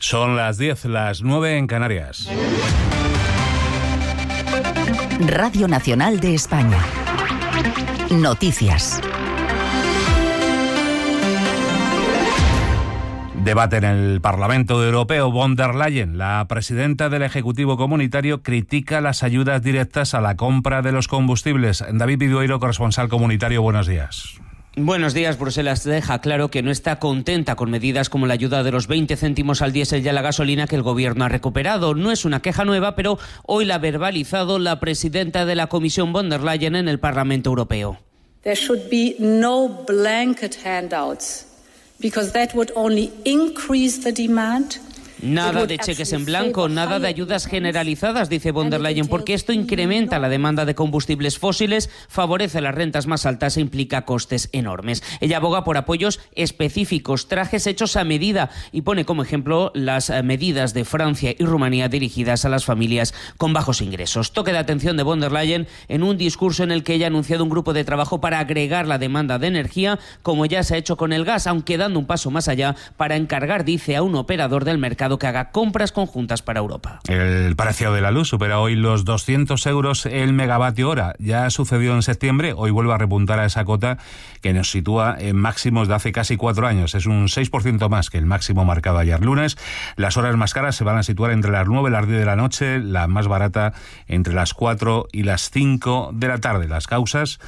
Son las 10, las 9 en Canarias. Radio Nacional de España. Noticias. Debate en el Parlamento Europeo. Von der Leyen, la presidenta del Ejecutivo Comunitario, critica las ayudas directas a la compra de los combustibles. David Vidueiro, corresponsal comunitario, buenos días. Buenos días. Bruselas deja claro que no está contenta con medidas como la ayuda de los 20 céntimos al diésel y a la gasolina que el gobierno ha recuperado. No es una queja nueva, pero hoy la ha verbalizado la presidenta de la Comisión, Von der Leyen, en el Parlamento Europeo. There should be no blanket handouts, because that would only increase the demand. Nada de cheques en blanco, nada de ayudas generalizadas, dice Von der Leyen, porque esto incrementa la demanda de combustibles fósiles, favorece las rentas más altas e implica costes enormes. Ella aboga por apoyos específicos, trajes hechos a medida, y pone como ejemplo las medidas de Francia y Rumanía dirigidas a las familias con bajos ingresos. Toque de atención de Von der Leyen en un discurso en el que ella ha anunciado un grupo de trabajo para agregar la demanda de energía, como ya se ha hecho con el gas, aunque dando un paso más allá para encargar, dice, a un operador del mercado que haga compras conjuntas para Europa. El precio de la luz supera hoy los 200 euros el megavatio hora. Ya sucedió en septiembre, hoy vuelve a repuntar a esa cota que nos sitúa en máximos de hace casi 4 años. Es un 6% más que el máximo marcado ayer lunes. Las horas más caras se van a situar entre las 9 y las 10 de la noche, la más barata entre las 4 y las 5 de la tarde. Las causas: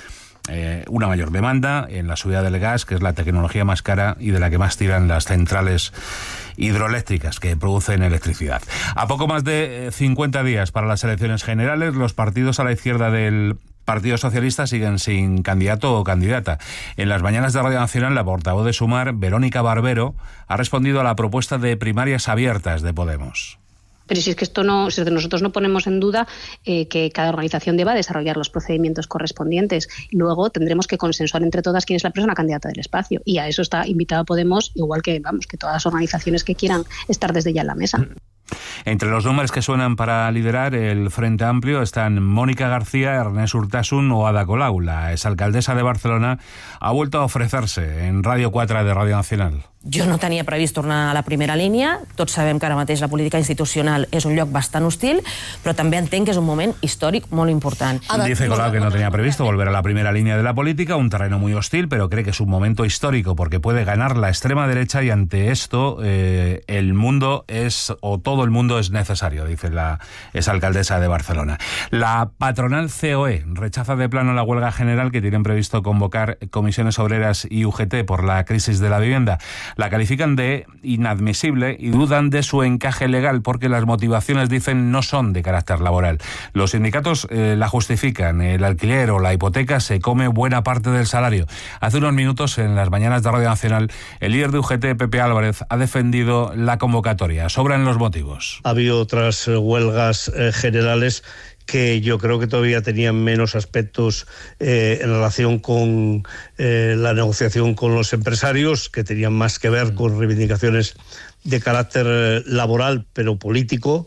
una mayor demanda en la subida del gas, que es la tecnología más cara y de la que más tiran las centrales hidroeléctricas que producen electricidad. A poco más de 50 días para las elecciones generales, los partidos a la izquierda del Partido Socialista siguen sin candidato o candidata. En las mañanas de Radio Nacional, la portavoz de Sumar, Verónica Barbero, ha respondido a la propuesta de primarias abiertas de Podemos. Pero si es que si nosotros no ponemos en duda que cada organización deba desarrollar los procedimientos correspondientes. Luego tendremos que consensuar entre todas quién es la persona candidata del espacio. Y a eso está invitada Podemos, igual que todas las organizaciones que quieran estar desde ya en la mesa. Entre los nombres que suenan para liderar el Frente Amplio están Mónica García, Ernest Urtasun o Ada Colau. La exalcaldesa de Barcelona ha vuelto a ofrecerse en Radio 4 de Radio Nacional. Jo no tenia previst tornar a la primera línia. Tots sabem que ara mateix la política institucional és un lloc bastant hostil, però també entenc que és un moment històric molt important. Dice Colau que no tenía previsto volver a la primera línea de la política, un terreno muy hostil, pero cree que es un momento histórico porque puede ganar la extrema derecha y ante esto el mundo todo el mundo es necesario, dice la exalcaldesa de Barcelona. La patronal COE rechaza de plano la huelga general que tienen previsto convocar comisiones obreras y UGT por la crisis de la vivienda. La califican de inadmisible y dudan de su encaje legal porque las motivaciones, dicen, no son de carácter laboral. Los sindicatos la justifican. El alquiler o la hipoteca se come buena parte del salario. Hace unos minutos, en las mañanas de Radio Nacional, el líder de UGT, Pepe Álvarez, ha defendido la convocatoria. Sobran los motivos. Ha habido otras huelgas generales que yo creo que todavía tenían menos aspectos en relación con la negociación con los empresarios, que tenían más que ver con reivindicaciones de carácter laboral, pero político,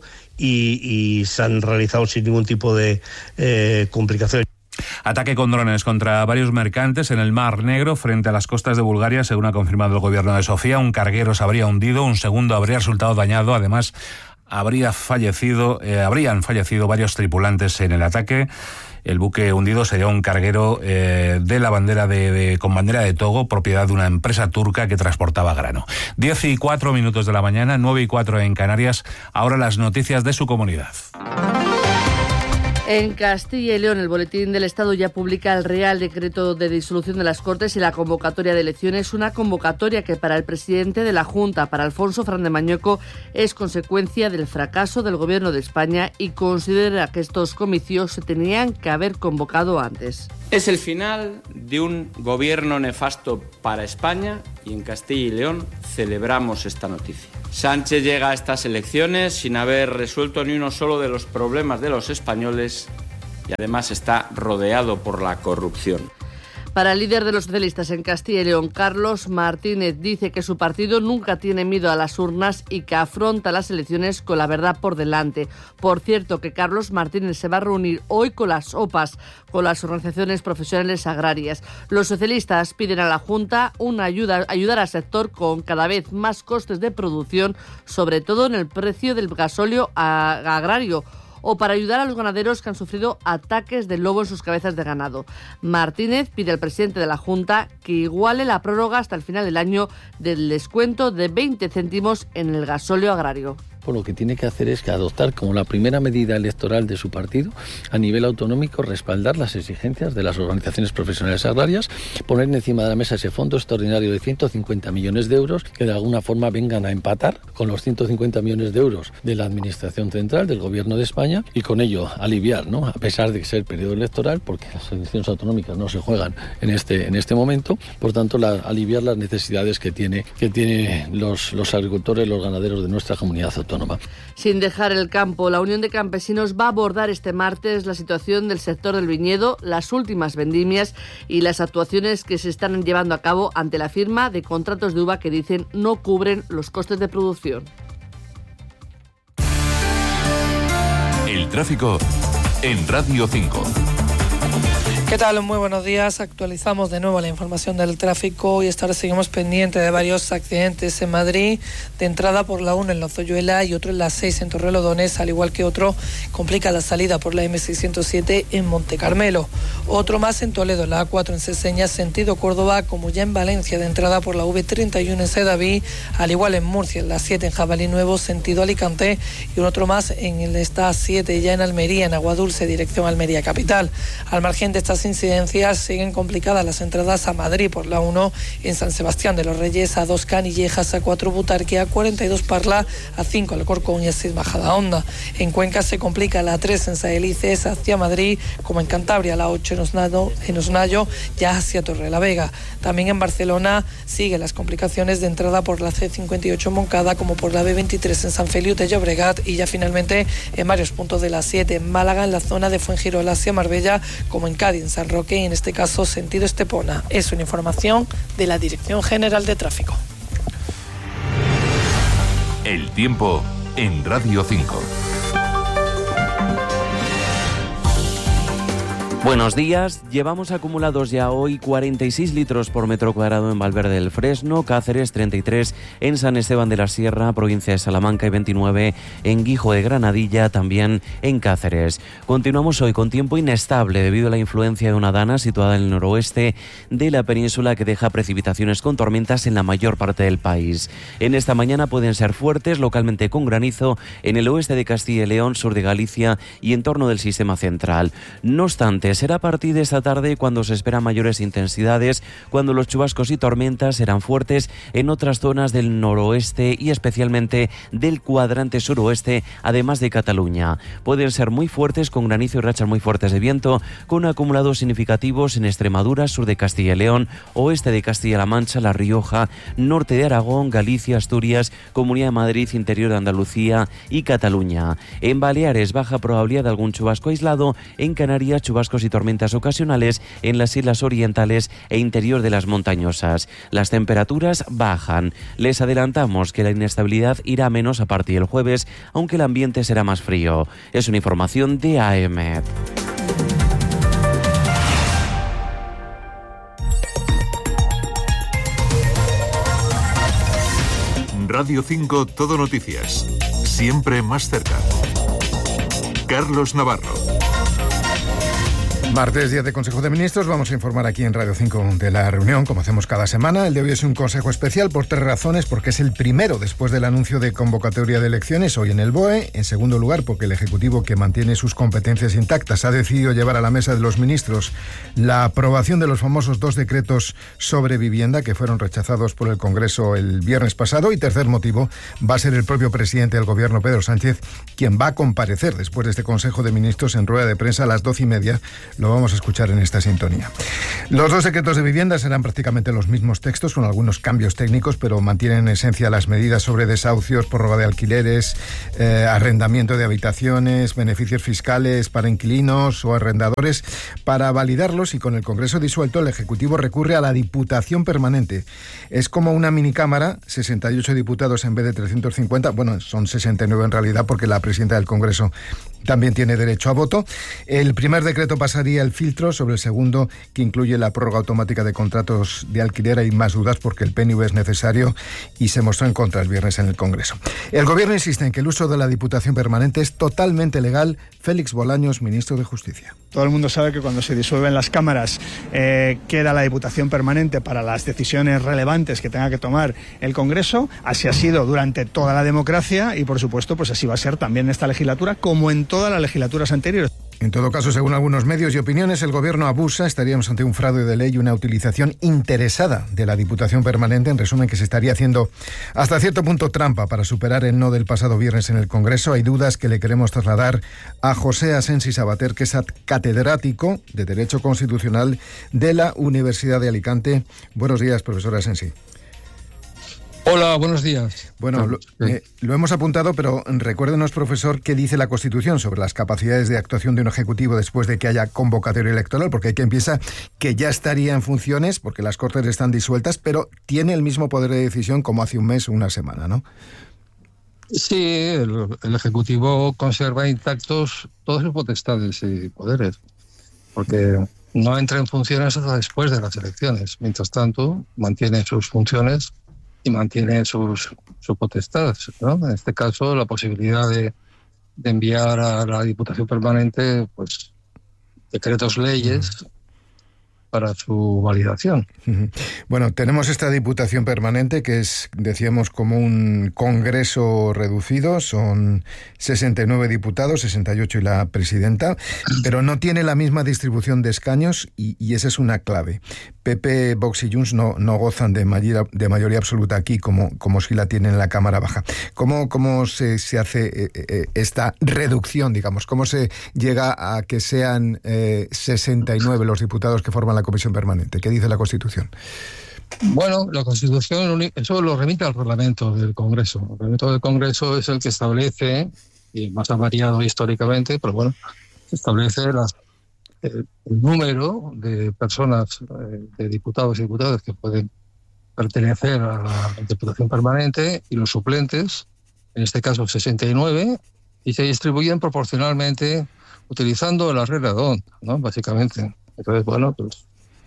y se han realizado sin ningún tipo de complicación. Ataque con drones contra varios mercantes en el Mar Negro frente a las costas de Bulgaria, según ha confirmado el gobierno de Sofía. Un carguero se habría hundido, un segundo habría resultado dañado. Además, habrían fallecido varios tripulantes en el ataque. El buque hundido sería un carguero de la bandera con bandera de Togo, propiedad de una empresa turca que transportaba grano. 10:04 de la mañana, 9:04 en Canarias. Ahora las noticias de su comunidad. En Castilla y León, el Boletín del Estado ya publica el Real Decreto de disolución de las Cortes y la convocatoria de elecciones, una convocatoria que para el presidente de la Junta, para Alfonso Fernández Mañueco, es consecuencia del fracaso del Gobierno de España y considera que estos comicios se tenían que haber convocado antes. Es el final de un gobierno nefasto para España y en Castilla y León celebramos esta noticia. Sánchez llega a estas elecciones sin haber resuelto ni uno solo de los problemas de los españoles y además está rodeado por la corrupción. Para el líder de los socialistas en Castilla y León, Carlos Martínez, dice que su partido nunca tiene miedo a las urnas y que afronta las elecciones con la verdad por delante. Por cierto, que Carlos Martínez se va a reunir hoy con las OPAs, con las organizaciones profesionales agrarias. Los socialistas piden a la Junta ayudar al sector con cada vez más costes de producción, sobre todo en el precio del gasóleo agrario, o para ayudar a los ganaderos que han sufrido ataques de lobo en sus cabezas de ganado. Martínez pide al presidente de la Junta que iguale la prórroga hasta el final del año del descuento de 20 céntimos en el gasóleo agrario. Lo que tiene que hacer es que adoptar como la primera medida electoral de su partido a nivel autonómico, respaldar las exigencias de las organizaciones profesionales agrarias, poner encima de la mesa ese fondo extraordinario de 150 millones de euros que de alguna forma vengan a empatar con los 150 millones de euros de la Administración Central, del Gobierno de España, y con ello aliviar, ¿no? A pesar de ser periodo electoral, porque las elecciones autonómicas no se juegan en este momento, por tanto aliviar las necesidades que tienen los agricultores, los ganaderos de nuestra comunidad autónoma. Sin dejar el campo, la Unión de Campesinos va a abordar este martes la situación del sector del viñedo, las últimas vendimias y las actuaciones que se están llevando a cabo ante la firma de contratos de uva que dicen no cubren los costes de producción. El tráfico en Radio 5. ¿Qué tal? Muy buenos días. Actualizamos de nuevo la información del tráfico y esta hora seguimos pendientes de varios accidentes en Madrid. De entrada por la 1 en Lozoyuela y otro en la 6 en Torrelodones, al igual que otro complica la salida por la M607 en Monte Carmelo. Otro más en Toledo, la A4 en Seseña, sentido Córdoba, como ya en Valencia, de entrada por la V31 en Sedaví, al igual en Murcia, en la 7 en Jabalí Nuevo, sentido Alicante, y un otro más en esta 7 ya en Almería, en Aguadulce, dirección Almería Capital. Al margen de estas incidencias, siguen complicadas las entradas a Madrid por la 1 en San Sebastián de los Reyes, a 2 Canillejas, a 4 Butarque, a 42 Parla, a 5 Alcorcón y a 6 Majadahonda. En Cuenca se complica la 3 en Saelices hacia Madrid, como en Cantabria, la 8 en Osnayo, ya hacia Torrelavega. También en Barcelona siguen las complicaciones de entrada por la C58 en Moncada, como por la B23 en San Feliu de Llobregat, y ya finalmente en varios puntos de la 7 en Málaga, en la zona de Fuengirola hacia Marbella, como en Cádiz, en San Roque y en este caso sentido Estepona. Es una información de la Dirección General de Tráfico. El tiempo en Radio 5. Buenos días, llevamos acumulados ya hoy 46 litros por metro cuadrado en Valverde del Fresno, Cáceres 33 en San Esteban de la Sierra, provincia de Salamanca, y 29 en Guijo de Granadilla, también en Cáceres. Continuamos hoy con tiempo inestable debido a la influencia de una dana situada en el noroeste de la península que deja precipitaciones con tormentas en la mayor parte del país. En esta mañana pueden ser fuertes, localmente con granizo, en el oeste de Castilla y León, sur de Galicia y en torno del sistema central. No obstante, será a partir de esta tarde cuando se esperan mayores intensidades, cuando los chubascos y tormentas serán fuertes en otras zonas del noroeste y especialmente del cuadrante suroeste, además de Cataluña. Pueden ser muy fuertes con granizo y rachas muy fuertes de viento, con acumulados significativos en Extremadura, sur de Castilla y León, oeste de Castilla-La Mancha, La Rioja, norte de Aragón, Galicia, Asturias, Comunidad de Madrid, interior de Andalucía y Cataluña. En Baleares, baja probabilidad de algún chubasco aislado, en Canarias, chubascos y tormentas ocasionales en las islas orientales e interior de las montañosas. Las temperaturas bajan. Les adelantamos que la inestabilidad irá menos a partir del jueves, aunque el ambiente será más frío. Es una información de AEMET. Radio 5 Todo Noticias. Siempre más cerca. Carlos Navarro. Martes, día de Consejo de Ministros, vamos a informar aquí en Radio 5 de la reunión, como hacemos cada semana. El de hoy es un consejo especial por 3 razones, porque es el primero después del anuncio de convocatoria de elecciones hoy en el BOE. En segundo lugar, porque el Ejecutivo, que mantiene sus competencias intactas, ha decidido llevar a la mesa de los ministros la aprobación de los famosos 2 decretos sobre vivienda que fueron rechazados por el Congreso el viernes pasado. Y tercer motivo, va a ser el propio presidente del Gobierno, Pedro Sánchez, quien va a comparecer después de este Consejo de Ministros en rueda de prensa a las 12:30, Lo vamos a escuchar en esta sintonía. Los dos decretos de vivienda serán prácticamente los mismos textos, con algunos cambios técnicos, pero mantienen en esencia las medidas sobre desahucios, prórroga de alquileres, arrendamiento de habitaciones, beneficios fiscales para inquilinos o arrendadores. Para validarlos y con el Congreso disuelto, el Ejecutivo recurre a la Diputación Permanente. Es como una minicámara, 68 diputados en vez de 350, bueno, son 69 en realidad porque la presidenta del Congreso también tiene derecho a voto. El primer decreto pasaría el filtro, sobre el segundo, que incluye la prórroga automática de contratos de alquiler. Hay más dudas porque el PNV es necesario y se mostró en contra el viernes en el Congreso. El Gobierno insiste en que el uso de la Diputación Permanente es totalmente legal. Félix Bolaños, ministro de Justicia. Todo el mundo sabe que cuando se disuelven las cámaras queda la Diputación Permanente para las decisiones relevantes que tenga que tomar el Congreso. Así ha sido durante toda la democracia y, por supuesto, pues así va a ser también en esta legislatura, como en todas las legislaturas anteriores. En todo caso, según algunos medios y opiniones, el Gobierno abusa. Estaríamos ante un fraude de ley y una utilización interesada de la Diputación Permanente. En resumen, que se estaría haciendo hasta cierto punto trampa para superar el no del pasado viernes en el Congreso. Hay dudas que le queremos trasladar a José Asensi Sabater, que es catedrático de Derecho Constitucional de la Universidad de Alicante. Buenos días, profesor Asensi. Hola, buenos días. Bueno, lo hemos apuntado, pero recuérdenos, profesor, qué dice la Constitución sobre las capacidades de actuación de un Ejecutivo después de que haya convocatoria electoral, porque hay quien piensa que ya estaría en funciones, porque las Cortes están disueltas, pero tiene el mismo poder de decisión como hace un mes o una semana, ¿no? Sí, el Ejecutivo conserva intactos todas sus potestades y poderes, porque no entra en funciones hasta después de las elecciones. Mientras tanto, mantiene sus funciones y mantiene su potestad, ¿no? En este caso, la posibilidad de enviar a la Diputación Permanente pues decretos leyes para su validación. Bueno, tenemos esta Diputación Permanente que es, decíamos, como un congreso reducido, son 69 diputados, 68 y la presidenta, pero no tiene la misma distribución de escaños y esa es una clave. PP, Vox y Junts no gozan de mayoría absoluta aquí como si la tienen en la Cámara Baja. ¿Cómo se hace esta reducción, digamos? ¿Cómo se llega a que sean 69 los diputados que forman la Comisión Permanente? ¿Qué dice la Constitución? Bueno, la Constitución, eso lo remite al reglamento del Congreso. El reglamento del Congreso es el que establece, y más ha variado históricamente, pero bueno, se establece el número de personas, de diputados y diputadas que pueden pertenecer a la Diputación Permanente y los suplentes, en este caso 69, y se distribuyen proporcionalmente utilizando la regla de D'Hondt, ¿no? Básicamente. Entonces, bueno, pues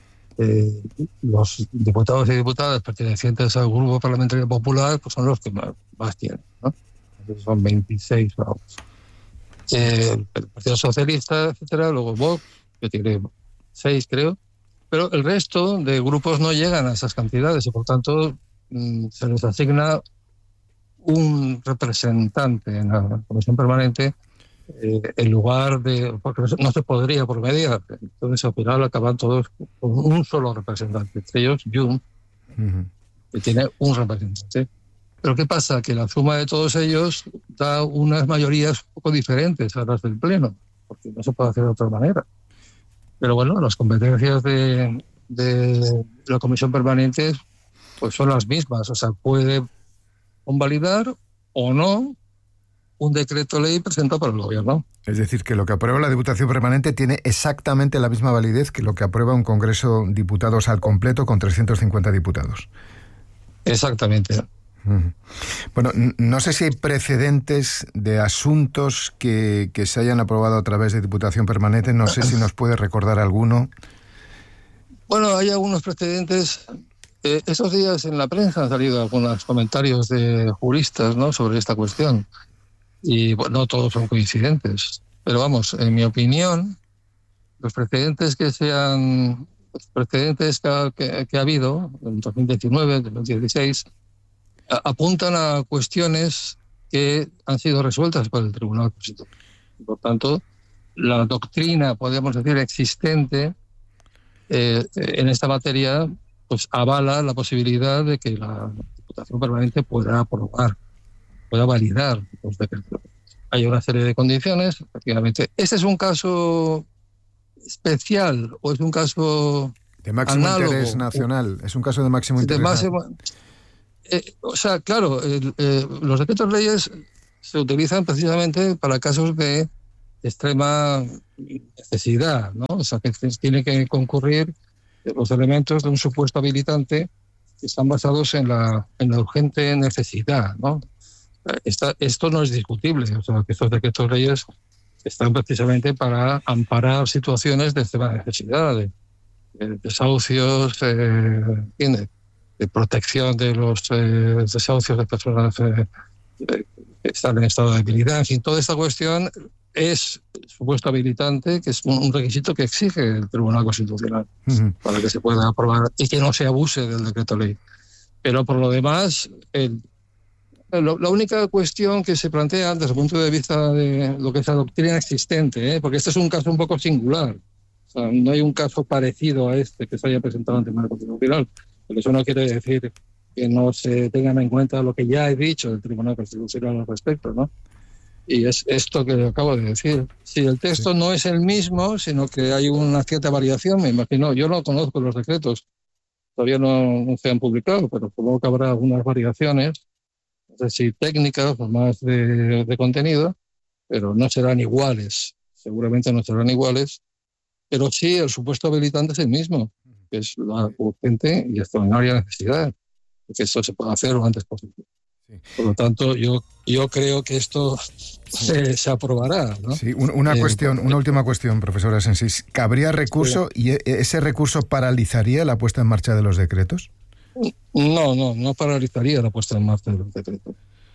los diputados y diputadas pertenecientes al Grupo Parlamentario Popular pues son los que más tienen, ¿no? Entonces son 26, vamos. El Partido Socialista, etcétera, luego Vox, que tiene 6, creo, pero el resto de grupos no llegan a esas cantidades y, por tanto, se les asigna un representante en la Comisión Permanente en lugar de... porque no se podría por medida. Entonces, al final acaban todos con un solo representante, entre ellos Junts, que tiene un representante. Pero ¿qué pasa? Que la suma de todos ellos da unas mayorías un poco diferentes a las del Pleno, porque no se puede hacer de otra manera. Pero bueno, las competencias de la Comisión Permanente pues son las mismas. O sea, puede convalidar o no un decreto ley presentado por el Gobierno. Es decir, que lo que aprueba la Diputación Permanente tiene exactamente la misma validez que lo que aprueba un Congreso de Diputados al completo con 350 diputados. Exactamente. Bueno, no sé si hay precedentes de asuntos que se hayan aprobado a través de Diputación Permanente. No sé si nos puede recordar alguno. Bueno, hay algunos precedentes. Estos días en la prensa han salido algunos comentarios de juristas, ¿no?, sobre esta cuestión. Y bueno, no todos son coincidentes. Pero vamos, en mi opinión, los precedentes que ha habido en 2019, 2016, apuntan a cuestiones que han sido resueltas por el Tribunal Constitucional. Por tanto, la doctrina, podríamos decir, existente en esta materia, pues avala la posibilidad de que la Diputación Permanente pueda aprobar, pueda validar los decretos. Hay una serie de condiciones, efectivamente. Este es un caso especial o es un caso de máximo análogo, interés nacional? Es un caso de máximo interés nacional. O sea, claro, los decretos leyes se utilizan precisamente para casos de extrema necesidad, ¿no? O sea, que tiene que concurrir los elementos de un supuesto habilitante que están basados en la urgente necesidad, ¿no? Esto no es discutible, o sea, que estos decretos leyes están precisamente para amparar situaciones de extrema necesidad, de desahucios, de protección de los desahucios de personas que están en estado de debilidad. En fin, toda esta cuestión es supuesto habilitante, que es un requisito que exige el Tribunal Constitucional para que se pueda aprobar y que no se abuse del decreto ley. Pero por lo demás, la única cuestión que se plantea desde el punto de vista de lo que es la doctrina existente, porque este es un caso un poco singular, o sea, no hay un caso parecido a este que se haya presentado ante el Tribunal Constitucional, pero eso no quiere decir que no se tengan en cuenta lo que ya he dicho del Tribunal Constitucional al respecto, ¿no? Y es esto que acabo de decir. Si el texto no es el mismo, sino que hay una cierta variación, me imagino, yo no conozco los decretos, todavía no se han publicado, pero supongo que habrá algunas variaciones, no sé si técnicas o más de contenido, pero no serán iguales, seguramente no serán iguales, pero sí el supuesto habilitante es el mismo, que es la urgente y extraordinaria necesidad, que esto se pueda hacer lo antes posible. Por lo tanto, yo creo que esto se aprobará, ¿no? Sí, una última cuestión, profesora Sensis. ¿Cabría recurso y ese recurso paralizaría la puesta en marcha de los decretos? No paralizaría la puesta en marcha de los decretos.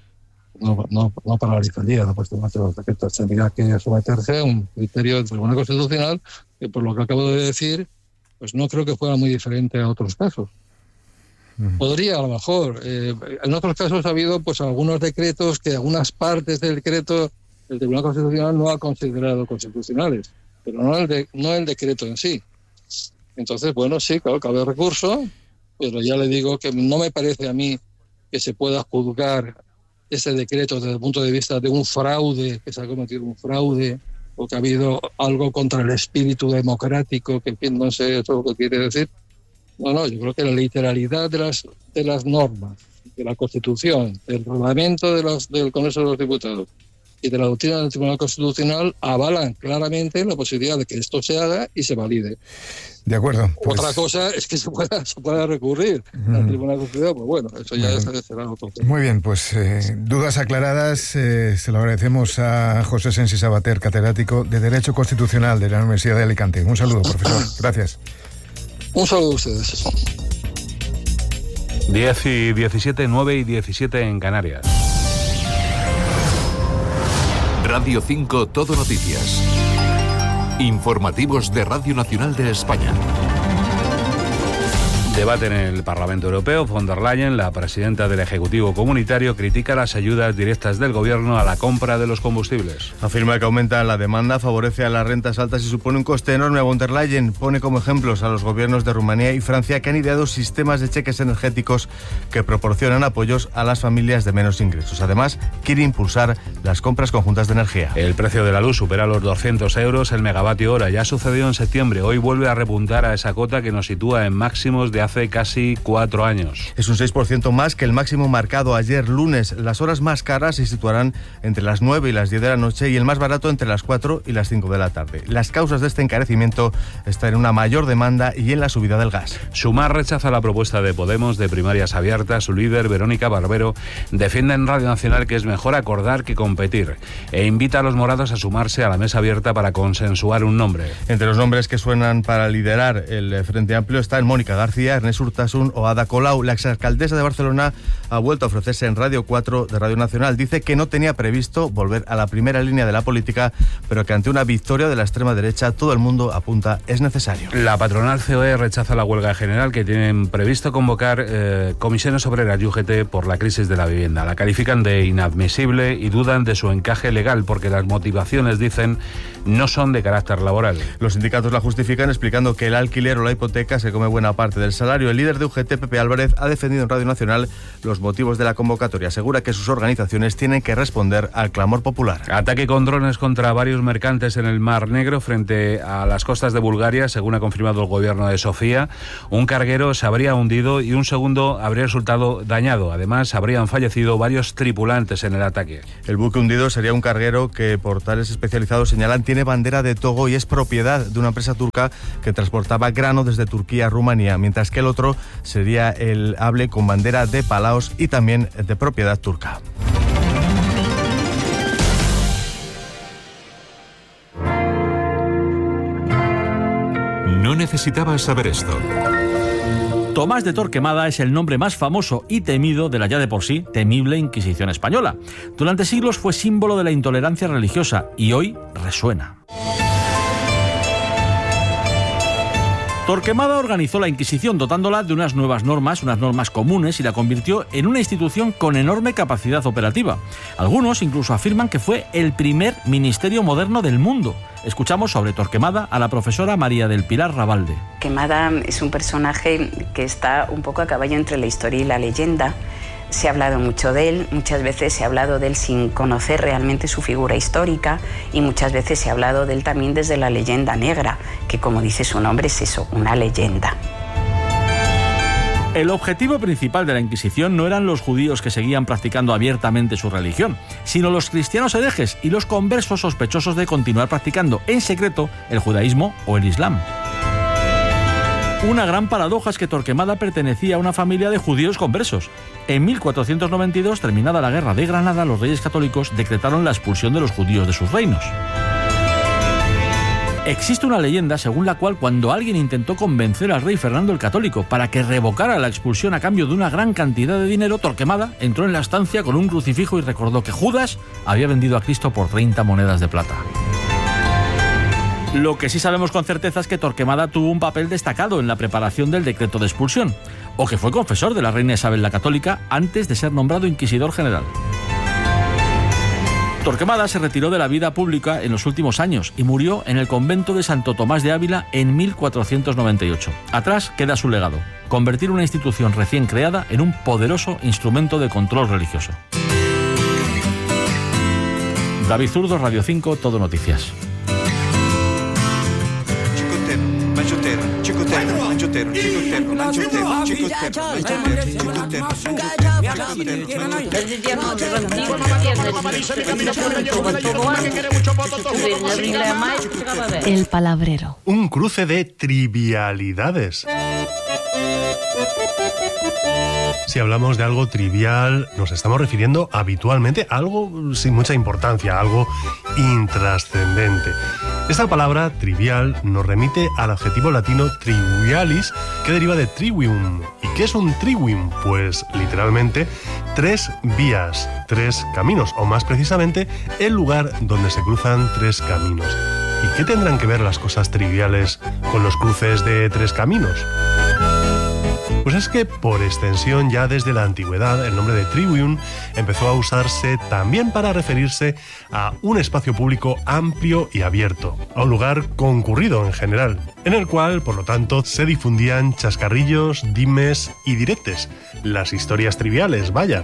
No paralizaría la puesta en marcha de los decretos. Tendría que someterse a un criterio del Tribunal Constitucional que, por lo que acabo de decir, pues no creo que fuera muy diferente a otros casos. Podría, a lo mejor. En otros casos ha habido pues algunos decretos que algunas partes del decreto el Tribunal Constitucional no ha considerado constitucionales, pero no el decreto en sí. Entonces, bueno, sí, claro, cabe recurso, pero ya le digo que no me parece a mí que se pueda juzgar ese decreto desde el punto de vista de un fraude, que se ha cometido un fraude, o que ha habido algo contra el espíritu democrático, que en fin, no sé eso lo que quiere decir. No, yo creo que la literalidad de las normas, de la Constitución, del reglamento del Congreso de los Diputados y de la doctrina del Tribunal Constitucional avalan claramente la posibilidad de que esto se haga y se valide. De acuerdo. Pues, otra cosa es que se pueda recurrir al Tribunal Constitucional, pues bueno, eso ya será otro tema. Muy bien, pues dudas aclaradas, se lo agradecemos a José Sensi Sabater, catedrático de Derecho Constitucional de la Universidad de Alicante. Un saludo, profesor. Gracias. Un saludo a ustedes. 10 y 17, 9 y 17 en Canarias. Radio 5 Todo Noticias. Informativos de Radio Nacional de España. Debate en el Parlamento Europeo. Von der Leyen, la presidenta del Ejecutivo Comunitario, critica las ayudas directas del Gobierno a la compra de los combustibles. Afirma que aumenta la demanda, favorece a las rentas altas y supone un coste enorme. Von der Leyen pone como ejemplos a los gobiernos de Rumanía y Francia, que han ideado sistemas de cheques energéticos que proporcionan apoyos a las familias de menos ingresos. Además, quiere impulsar las compras conjuntas de energía. El precio de la luz supera los 200 euros el megavatio hora. Ya sucedió en septiembre. Hoy vuelve a repuntar a esa cota que nos sitúa en máximos de hace casi 4 años. Es un 6% más que el máximo marcado ayer lunes. Las horas más caras se situarán entre las 9 y las 10 de la noche y el más barato entre las 4 y las 5 de la tarde. Las causas de este encarecimiento están en una mayor demanda y en la subida del gas. Sumar rechaza la propuesta de Podemos de primarias abiertas. Su líder, Verónica Barbero, defiende en Radio Nacional que es mejor acordar que competir e invita a los morados a sumarse a la mesa abierta para consensuar un nombre. Entre los nombres que suenan para liderar el Frente Amplio están Mónica García, Ernest Urtasun o Ada Colau. La exalcaldesa de Barcelona ha vuelto a ofrecerse en Radio 4 de Radio Nacional. Dice que no tenía previsto volver a la primera línea de la política, pero que ante una victoria de la extrema derecha todo el mundo apunta es necesario. La patronal COE rechaza la huelga general que tienen previsto convocar comisiones obreras y UGT por la crisis de la vivienda. La califican de inadmisible y dudan de su encaje legal porque las motivaciones, dicen, no son de carácter laboral. Los sindicatos la justifican explicando que el alquiler o la hipoteca se come buena parte del salario salario. El líder de UGT, Pepe Álvarez, ha defendido en Radio Nacional los motivos de la convocatoria. Asegura que sus organizaciones tienen que responder al clamor popular. Ataque con drones contra varios mercantes en el Mar Negro frente a las costas de Bulgaria, según ha confirmado el gobierno de Sofía. Un carguero se habría hundido y un segundo habría resultado dañado. Además, habrían fallecido varios tripulantes en el ataque. El buque hundido sería un carguero que portales especializados señalan tiene bandera de Togo y es propiedad de una empresa turca que transportaba grano desde Turquía a Rumanía, mientras que el otro sería el Able con bandera de Palaos y también de propiedad turca. No necesitabas saber esto. Tomás de Torquemada es el nombre más famoso y temido de la ya de por sí temible Inquisición española. Durante siglos fue símbolo de la intolerancia religiosa y hoy resuena. Torquemada organizó la Inquisición dotándola de unas nuevas normas, unas normas comunes, y la convirtió en una institución con enorme capacidad operativa. Algunos incluso afirman que fue el primer ministerio moderno del mundo. Escuchamos sobre Torquemada a la profesora María del Pilar Rabalde. Torquemada es un personaje que está un poco a caballo entre la historia y la leyenda. Se ha hablado mucho de él, muchas veces se ha hablado de él sin conocer realmente su figura histórica y muchas veces se ha hablado de él también desde la leyenda negra, que como dice su nombre es eso, una leyenda. El objetivo principal de la Inquisición no eran los judíos que seguían practicando abiertamente su religión, sino los cristianos herejes y los conversos sospechosos de continuar practicando en secreto el judaísmo o el islam. Una gran paradoja es que Torquemada pertenecía a una familia de judíos conversos. En 1492, terminada la Guerra de Granada, los reyes católicos decretaron la expulsión de los judíos de sus reinos. Existe una leyenda según la cual cuando alguien intentó convencer al rey Fernando el Católico para que revocara la expulsión a cambio de una gran cantidad de dinero, Torquemada entró en la estancia con un crucifijo y recordó que Judas había vendido a Cristo por 30 monedas de plata. Lo que sí sabemos con certeza es que Torquemada tuvo un papel destacado en la preparación del decreto de expulsión, o que fue confesor de la reina Isabel la Católica antes de ser nombrado inquisidor general. Torquemada se retiró de la vida pública en los últimos años y murió en el convento de Santo Tomás de Ávila en 1498. Atrás queda su legado: convertir una institución recién creada en un poderoso instrumento de control religioso. David Zurdo, Radio 5, Todo Noticias. El Palabrero. Un cruce de trivialidades. Si hablamos de algo trivial, nos estamos refiriendo habitualmente a algo sin mucha importancia, algo intrascendente. Esta palabra trivial nos remite al adjetivo latino trivialis, que deriva de trivium. ¿Y qué es un trivium? Pues literalmente 3 vías, 3 caminos, o más precisamente el lugar donde se cruzan 3 caminos. ¿Y qué tendrán que ver las cosas triviales con los cruces de 3 caminos? Pues es que, por extensión, ya desde la antigüedad, el nombre de trivium empezó a usarse también para referirse a un espacio público amplio y abierto, a un lugar concurrido en general, en el cual, por lo tanto, se difundían chascarrillos, dimes y diretes, las historias triviales, vaya.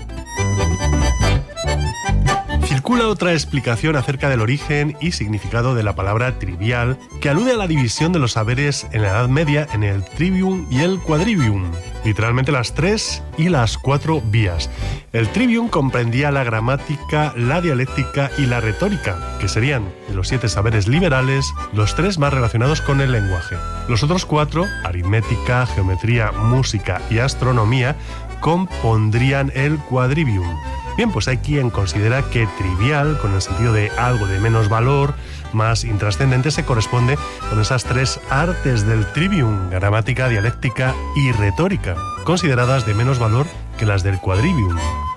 Circula otra explicación acerca del origen y significado de la palabra trivial, que alude a la división de los saberes en la Edad Media en el trivium y el quadrivium, literalmente las 3 y las 4 vías. El trivium comprendía la gramática, la dialéctica y la retórica, que serían, de los 7 saberes liberales, los 3 más relacionados con el lenguaje. Los otros 4, aritmética, geometría, música y astronomía, compondrían el quadrivium. Bien, pues hay quien considera que trivial, con el sentido de algo de menos valor, más intrascendente, se corresponde con esas 3 artes del trivium: gramática, dialéctica y retórica, consideradas de menos valor que las del quadrivium.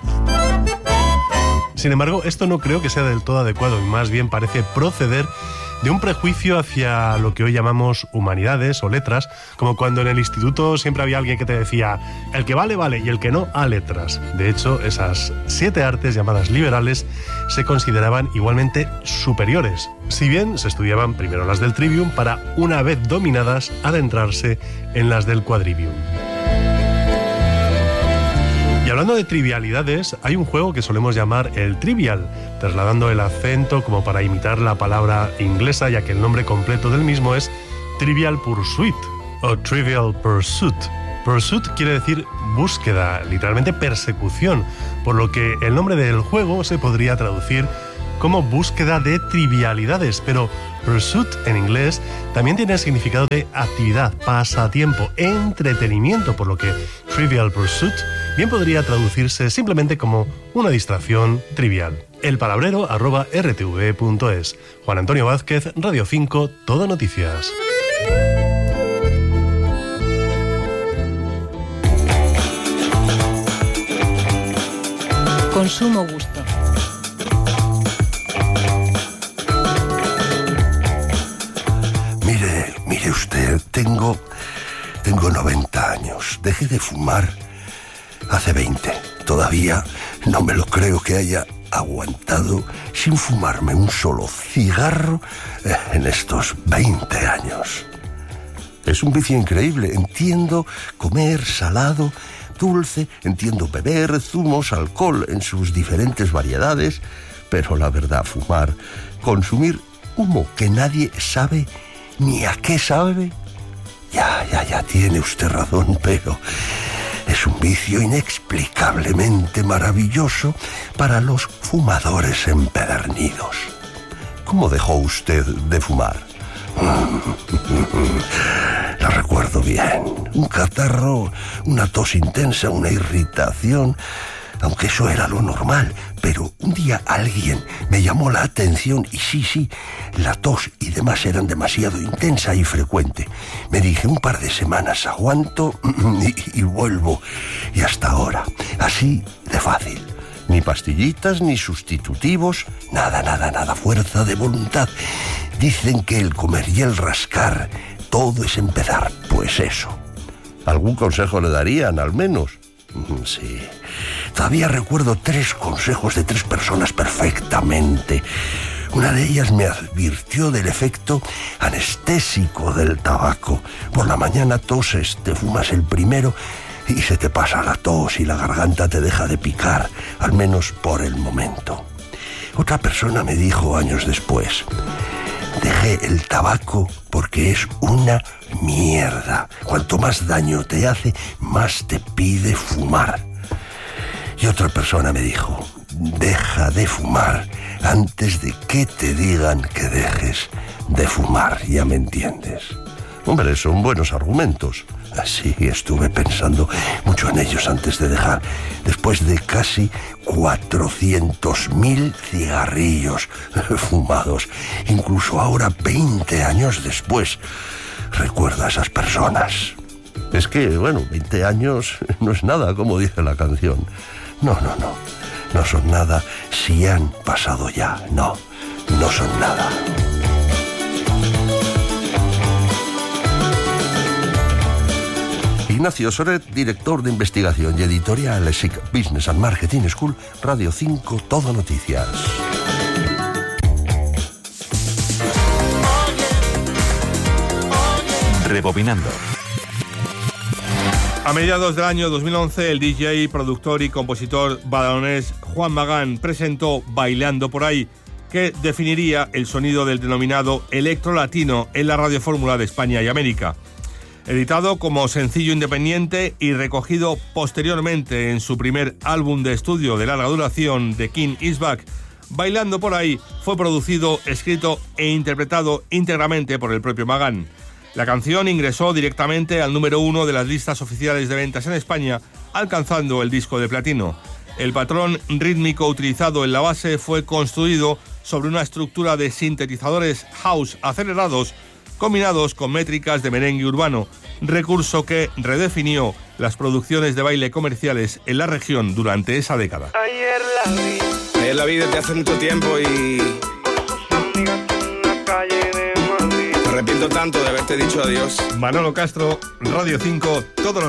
Sin embargo, esto no creo que sea del todo adecuado y más bien parece proceder de un prejuicio hacia lo que hoy llamamos humanidades o letras, como cuando en el instituto siempre había alguien que te decía el que vale, vale y el que no, a letras. De hecho, esas 7 artes llamadas liberales se consideraban igualmente superiores, si bien se estudiaban primero las del trivium para, una vez dominadas, adentrarse en las del quadrivium. Y hablando de trivialidades, hay un juego que solemos llamar el Trivial, trasladando el acento como para imitar la palabra inglesa, ya que el nombre completo del mismo es Trivial Pursuit o Trivial Pursuit. Pursuit quiere decir búsqueda, literalmente persecución, por lo que el nombre del juego se podría traducir como búsqueda de trivialidades, pero pursuit en inglés también tiene el significado de actividad, pasatiempo, entretenimiento, por lo que Trivial Pursuit bien podría traducirse simplemente como una distracción trivial. elpalabrero@rtv.es. Juan Antonio Vázquez, Radio 5, Todo Noticias. Consumo gusto. Mire usted, tengo 90 años. Dejé de fumar hace 20. Todavía no me lo creo que haya aguantado sin fumarme un solo cigarro en estos 20 años. Es un vicio increíble. Entiendo comer salado, dulce, entiendo beber zumos, alcohol en sus diferentes variedades, pero la verdad, fumar, consumir humo que nadie sabe ni a qué sabe, ya tiene usted razón, pero es un vicio inexplicablemente maravilloso para los fumadores empedernidos. ¿Cómo dejó usted de fumar? La recuerdo bien. Un catarro, una tos intensa, una irritación, aunque eso era lo normal. Pero un día alguien me llamó la atención y sí, la tos y demás eran demasiado intensa y frecuente. Me dije, un par de semanas aguanto y vuelvo. Y hasta ahora, así de fácil. Ni pastillitas, ni sustitutivos, nada, fuerza de voluntad. Dicen que el comer y el rascar, todo es empezar. Pues eso. ¿Algún consejo le darían, al menos? Sí. Todavía recuerdo 3 consejos de 3 personas perfectamente. Una de ellas me advirtió del efecto anestésico del tabaco. Por la mañana toses, te fumas el primero y se te pasa la tos y la garganta te deja de picar, al menos por el momento. Otra persona me dijo años después, dejé el tabaco porque es una mierda. Cuanto más daño te hace, más te pide fumar. Y otra persona me dijo, deja de fumar antes de que te digan que dejes de fumar, ya me entiendes. Hombre, son buenos argumentos. Así estuve pensando mucho en ellos antes de dejar, después de casi 400.000 cigarrillos fumados. Incluso ahora, 20 años después, recuerdo a esas personas. Es que, 20 años no es nada, como dice la canción. No son nada si han pasado ya. No son nada. Ignacio Soret, director de investigación y editorial ESIC Business and Marketing School, Radio 5, Todo Noticias. Rebobinando. A mediados del año 2011, el DJ, productor y compositor badalonés Juan Magán presentó Bailando por ahí, que definiría el sonido del denominado electro latino en la radiofórmula de España y América. Editado como sencillo independiente y recogido posteriormente en su primer álbum de estudio de larga duración, The King Is Back, Bailando por ahí fue producido, escrito e interpretado íntegramente por el propio Magán. La canción ingresó directamente al número 1 de las listas oficiales de ventas en España, alcanzando el disco de platino. El patrón rítmico utilizado en la base fue construido sobre una estructura de sintetizadores house acelerados combinados con métricas de merengue urbano, recurso que redefinió las producciones de baile comerciales en la región durante esa década. Ayer la vi desde hace mucho tiempo y me arrepiento tanto de haberte dicho adiós. Manolo Castro, Radio 5, todo lo